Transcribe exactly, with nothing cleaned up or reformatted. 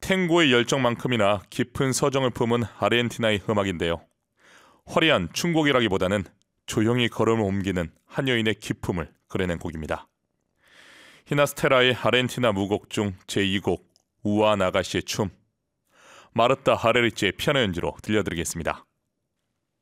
탱고의 열정만큼이나 깊은 서정을 품은 아르헨티나의 음악인데요. 화려한 춤곡이라기보다는 조용히 걸음을 옮기는 한 여인의 기품을 그려낸 곡입니다. 히나스테라의 아르헨티나 무곡 중 제이 곡 우아 나가시의 춤, 마르타 하레리치의 피아노 연주로 들려드리겠습니다.